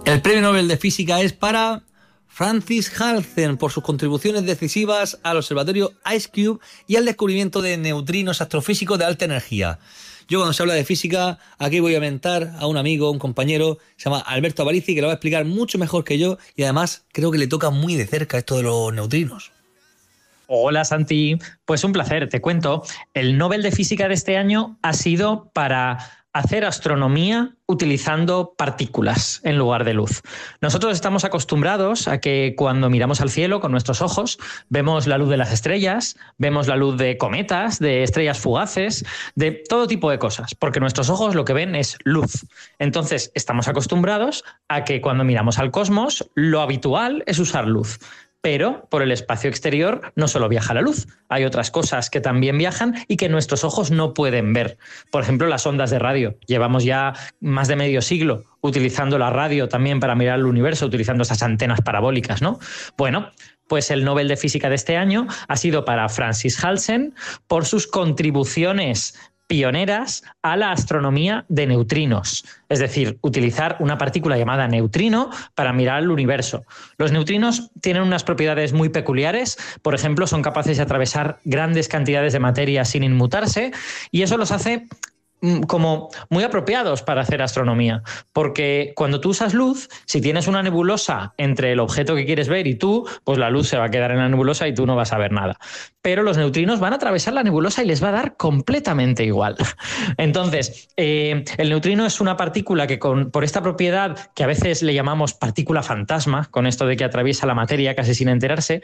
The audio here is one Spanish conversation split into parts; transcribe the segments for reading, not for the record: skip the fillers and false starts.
El premio Nobel de Física es para Francis Halsen por sus contribuciones decisivas al observatorio IceCube y al descubrimiento de neutrinos astrofísicos de alta energía. Yo cuando se habla de física, aquí voy a mentar a un amigo, un compañero, se llama Alberto Aparici, que lo va a explicar mucho mejor que yo y además creo que le toca muy de cerca esto de los neutrinos. Hola Santi, pues un placer, te cuento. El Nobel de Física de este año ha sido para hacer astronomía utilizando partículas en lugar de luz. Nosotros estamos acostumbrados a que cuando miramos al cielo con nuestros ojos vemos la luz de las estrellas, vemos la luz de cometas, de estrellas fugaces, de todo tipo de cosas, porque nuestros ojos lo que ven es luz. Entonces estamos acostumbrados a que cuando miramos al cosmos lo habitual es usar luz. Pero por el espacio exterior no solo viaja la luz, hay otras cosas que también viajan y que nuestros ojos no pueden ver. Por ejemplo, las ondas de radio. Llevamos ya más de medio siglo utilizando la radio también para mirar el universo, utilizando esas antenas parabólicas, ¿no? Bueno, pues el Nobel de Física de este año ha sido para Francis Halsen por sus contribuciones pioneras a la astronomía de neutrinos, es decir, utilizar una partícula llamada neutrino para mirar el universo. Los neutrinos tienen unas propiedades muy peculiares, por ejemplo, son capaces de atravesar grandes cantidades de materia sin inmutarse y eso los hace como muy apropiados para hacer astronomía, porque cuando tú usas luz, si tienes una nebulosa entre el objeto que quieres ver y tú, pues la luz se va a quedar en la nebulosa y tú no vas a ver nada. Pero los neutrinos van a atravesar la nebulosa y les va a dar completamente igual. Entonces, el neutrino es una partícula que por esta propiedad, que a veces le llamamos partícula fantasma, con esto de que atraviesa la materia casi sin enterarse,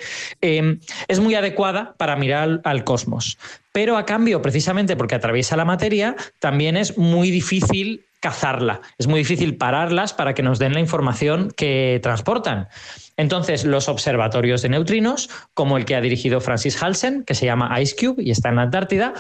es muy adecuada para mirar al cosmos. Pero a cambio, precisamente porque atraviesa la materia, también es muy difícil cazarla. Es muy difícil pararlas para que nos den la información que transportan. Entonces, los observatorios de neutrinos, como el que ha dirigido Francis Halsen, que se llama IceCube y está en la Antártida,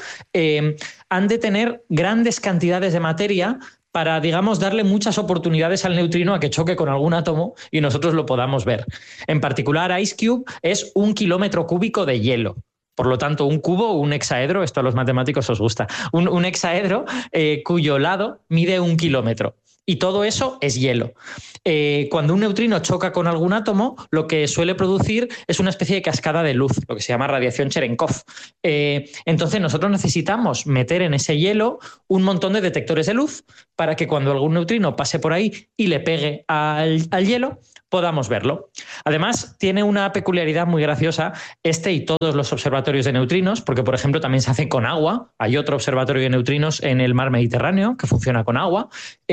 han de tener grandes cantidades de materia para, digamos, darle muchas oportunidades al neutrino a que choque con algún átomo y nosotros lo podamos ver. En particular, IceCube es 1 kilómetro cúbico de hielo. Por lo tanto, un cubo, un hexaedro, esto a los matemáticos os gusta, un hexaedro cuyo lado mide 1 kilómetro. Y todo eso es hielo. Cuando un neutrino choca con algún átomo, lo que suele producir es una especie de cascada de luz, lo que se llama radiación Cherenkov. Entonces nosotros necesitamos meter en ese hielo un montón de detectores de luz para que cuando algún neutrino pase por ahí y le pegue al hielo, podamos verlo. Además, tiene una peculiaridad muy graciosa este y todos los observatorios de neutrinos, porque, por ejemplo, también se hace con agua. Hay otro observatorio de neutrinos en el mar Mediterráneo que funciona con agua.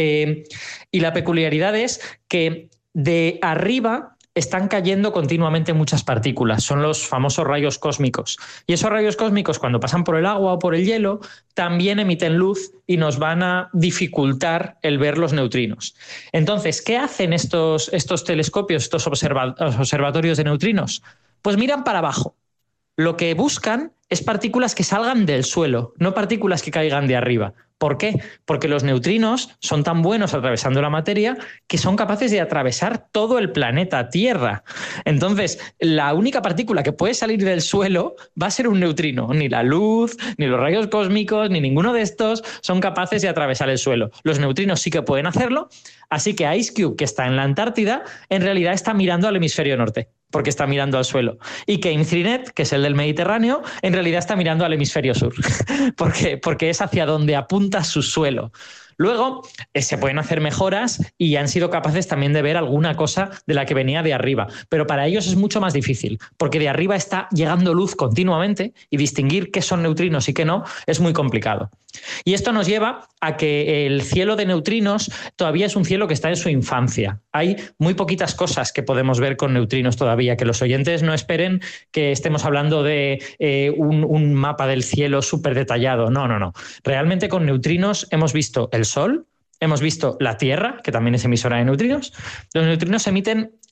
Y la peculiaridad es que de arriba están cayendo continuamente muchas partículas, son los famosos rayos cósmicos. Y esos rayos cósmicos, cuando pasan por el agua o por el hielo, también emiten luz y nos van a dificultar el ver los neutrinos. Entonces, ¿qué hacen estos telescopios, estos observatorios de neutrinos? Pues miran para abajo. Lo que buscan es partículas que salgan del suelo, no partículas que caigan de arriba. ¿Por qué? Porque los neutrinos son tan buenos atravesando la materia que son capaces de atravesar todo el planeta Tierra. Entonces, la única partícula que puede salir del suelo va a ser un neutrino. Ni la luz, ni los rayos cósmicos, ni ninguno de estos son capaces de atravesar el suelo. Los neutrinos sí que pueden hacerlo, así que IceCube, que está en la Antártida, en realidad está mirando al hemisferio norte, porque está mirando al suelo. Y que IMCINET, que es el del Mediterráneo, en realidad está mirando al hemisferio sur, porque es hacia donde apunta su suelo. Luego se pueden hacer mejoras y han sido capaces también de ver alguna cosa de la que venía de arriba, pero para ellos es mucho más difícil, porque de arriba está llegando luz continuamente y distinguir qué son neutrinos y qué no es muy complicado. Y esto nos lleva a que el cielo de neutrinos todavía es un cielo que está en su infancia. Hay muy poquitas cosas que podemos ver con neutrinos todavía, que los oyentes no esperen que estemos hablando de un mapa del cielo súper detallado. No. Realmente con neutrinos hemos visto el Sol, hemos visto la Tierra, que también es emisora de neutrinos. Los neutrinos emiten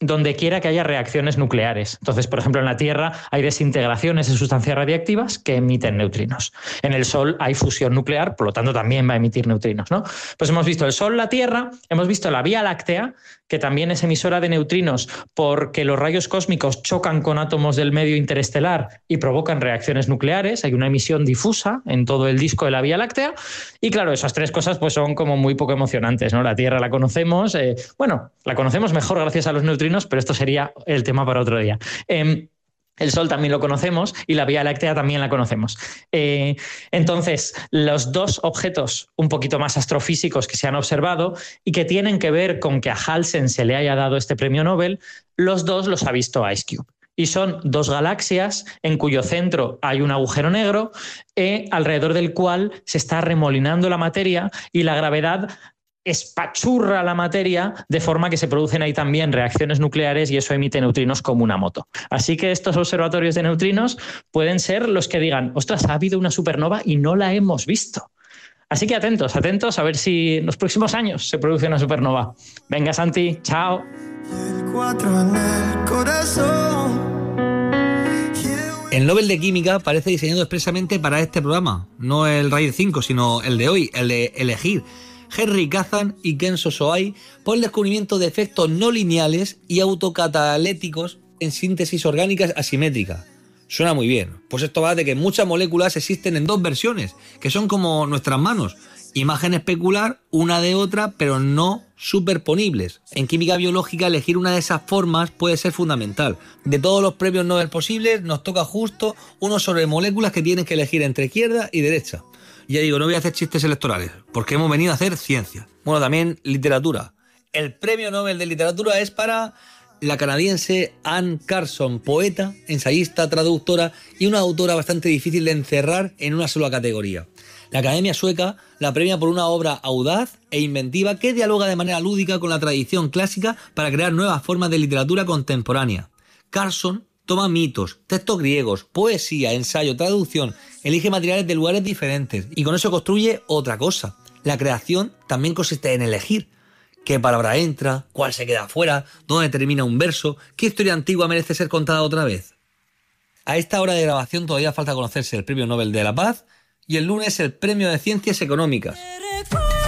donde quiera que haya reacciones nucleares. Entonces, por ejemplo, en la Tierra hay desintegraciones de sustancias radiactivas que emiten neutrinos. En el Sol hay fusión nuclear, por lo tanto también va a emitir neutrinos, ¿no? Pues hemos visto el Sol, la Tierra, hemos visto la Vía Láctea, que también es emisora de neutrinos porque los rayos cósmicos chocan con átomos del medio interestelar y provocan reacciones nucleares. Hay una emisión difusa en todo el disco de la Vía Láctea. Y claro, esas tres cosas pues son como muy poco emocionantes, ¿no? La Tierra la conocemos, la conocemos mejor gracias a los neutrinos, pero esto sería el tema para otro día. El Sol también lo conocemos y la Vía Láctea también la conocemos. Entonces, los dos objetos un poquito más astrofísicos que se han observado y que tienen que ver con que a Halsen se le haya dado este premio Nobel, los dos los ha visto IceCube. Y son dos galaxias en cuyo centro hay un agujero negro alrededor del cual se está remolinando la materia y la gravedad espachurra la materia de forma que se producen ahí también reacciones nucleares y eso emite neutrinos como una moto. Así que estos observatorios de neutrinos pueden ser los que digan, ostras, ha habido una supernova y no la hemos visto. Así que atentos a ver si en los próximos años se produce una supernova. Venga, Santi, chao. El Nobel de Química parece diseñado expresamente para este programa, no el RAID 5, sino el de hoy, el de elegir Henry Kazan y Kenzo Soai por el descubrimiento de efectos no lineales y autocataléticos en síntesis orgánicas asimétrica. Suena muy bien, pues esto va de que muchas moléculas existen en dos versiones, que son como nuestras manos, imagen especular una de otra, pero no superponibles. En química biológica elegir una de esas formas puede ser fundamental. De todos los premios Nobel posibles, nos toca justo uno sobre moléculas que tienes que elegir entre izquierda y derecha. Ya digo, no voy a hacer chistes electorales, porque hemos venido a hacer ciencia. Bueno, también literatura. El premio Nobel de Literatura es para la canadiense Anne Carson, poeta, ensayista, traductora y una autora bastante difícil de encerrar en una sola categoría. La Academia Sueca la premia por una obra audaz e inventiva que dialoga de manera lúdica con la tradición clásica para crear nuevas formas de literatura contemporánea. Carson toma mitos, textos griegos, poesía, ensayo, traducción, elige materiales de lugares diferentes y con eso construye otra cosa. La creación también consiste en elegir qué palabra entra, cuál se queda fuera, dónde termina un verso, qué historia antigua merece ser contada otra vez. A esta hora de grabación todavía falta conocerse el Premio Nobel de la Paz y el lunes el Premio de Ciencias Económicas.